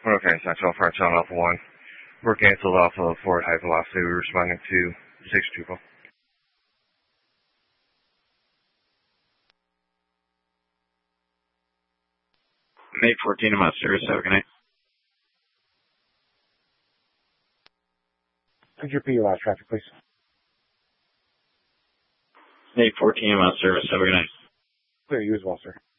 Okay, Central French on Alpha 1. We're canceled off of Ford High Velocity. We're responding to 6 May 14, I'm out service. Have a good night. Could you repeat your last traffic, please? May 14, I'm out service. Have a good night. Clear, you as well, sir.